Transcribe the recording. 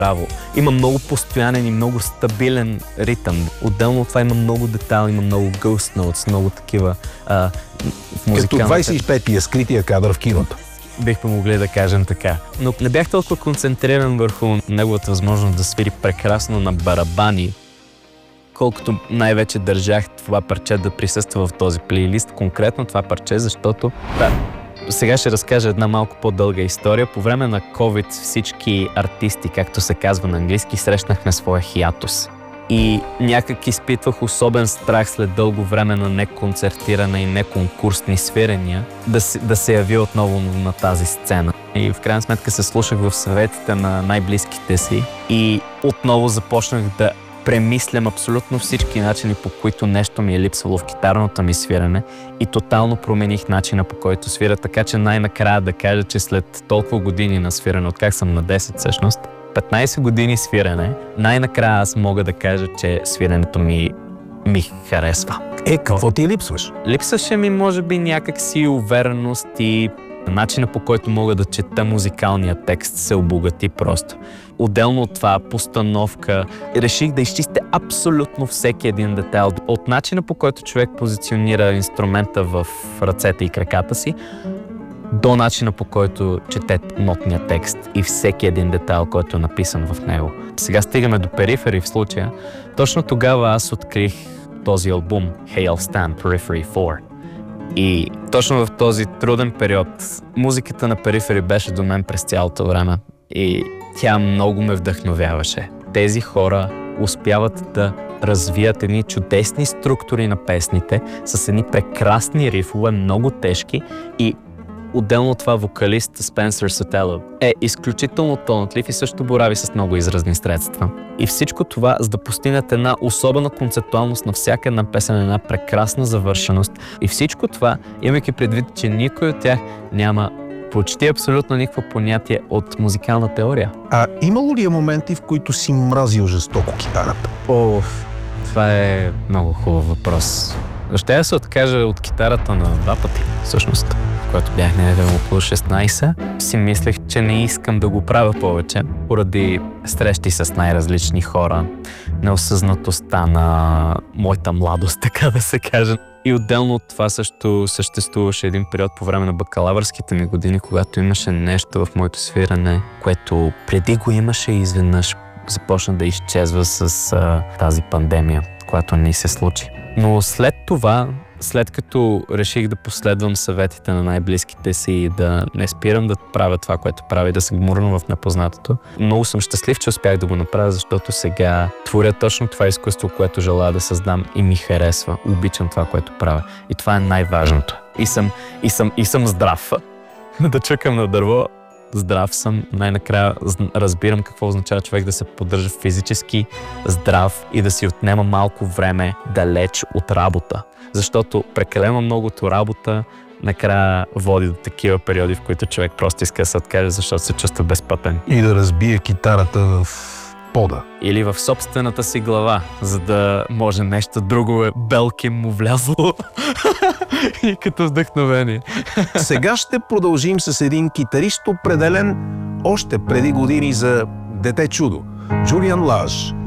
Браво. Има много постоянен и много стабилен ритъм. Отделно от това има много детайл, има много ghost notes, много такива в музикалната... Като 25-тия скрития кадър в киното. Бихме могли да кажем така. Но не бях толкова концентриран върху неговата възможност да свири прекрасно на барабани, колкото най-вече държах това парче да присъства в този плейлист. Конкретно това парче, защото... Сега ще разкажа една малко по-дълга история. По време на COVID всички артисти, както се казва на английски, срещнахме своя хиатус. И някак изпитвах особен страх след дълго време на неконцертиране и неконкурсни свирения да се явя отново на тази сцена. И в крайна сметка се слушах в съветите на най-близките си и отново започнах да премислям абсолютно всички начини, по които нещо ми е липсвало в китарното ми свирене и тотално промених начина, по който свира, така че най-накрая да кажа, че след толкова години на свирене, откак съм на 10 всъщност, 15 години свирене, най-накрая аз мога да кажа, че свиренето ми харесва. Какво ти липсваш? Липсваше ми, може би, някакси увереност и начина, по който мога да чета музикалния текст, се обогати просто. Отделно от това, постановка, реших да изчистя абсолютно всеки един детайл. От начина, по който човек позиционира инструмента в ръцете и краката си, до начина, по който чете нотния текст и всеки един детайл, който е написан в него. Сега стигаме до Periphery в случая. Точно тогава аз открих този албум Hail Stand Periphery 4. И точно в този труден период музиката на Periphery беше до мен през цялото време и тя много ме вдъхновяваше. Тези хора успяват да развият едни чудесни структури на песните с едни прекрасни рифове, много тежки и отделно от това вокалист Спенсър Сотело е изключително талантлив и също борави с много изразни средства. И всичко това, за да постигнат една особена концептуалност на всяка една песен, една прекрасна завършеност. И всичко това, имайки предвид, че никой от тях няма почти абсолютно никакво понятие от музикална теория. А имало ли е моменти, в които си мразил жестоко китарата? Това е много хубав въпрос. Ще я се откажа от китарата на 2 пъти, всъщност. Когато бях някъде около 16, си мислех, че не искам да го правя повече, поради срещи с най-различни хора, неосъзнатостта на моята младост, така да се каже. И отделно от това също съществуваше един период по време на бакалавърските ми години, когато имаше нещо в моето свирене, което преди го имаше и изведнъж започна да изчезва с тази пандемия, която ни се случи. Но след това, след като реших да последвам съветите на най-близките си и да не спирам да правя това, което правя и да се гмурна в непознатото, много съм щастлив, че успях да го направя, защото сега творя точно това изкуство, което желая да създам и ми харесва. Обичам това, което правя. И това е най-важното. И съм здрав. Да чукам на дърво. Здрав съм. Най-накрая разбирам какво означава човек да се поддържа физически здрав и да си отнема малко време далеч от работа. Защото прекалено многото работа накрая води до такива периоди, в които човек просто иска да се откаже, защото се чувства безпътен. И да разбие китарата в пода. Или в собствената си глава, за да може нещо друго белки му влязло и като вдъхновение. Сега ще продължим с един китарист, определен още преди години за дете чудо. Джулиан Лаж.